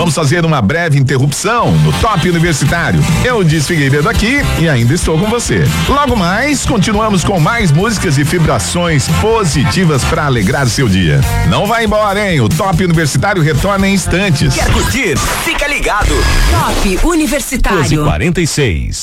Vamos fazer uma breve interrupção no Top Universitário. Eu disse Figueiredo aqui e ainda estou com você. Logo mais, continuamos com mais músicas e vibrações positivas para alegrar seu dia. Não vai embora, hein? O Top Universitário retorna em instantes. Quer curtir? Fica ligado. Top Universitário. 12h46.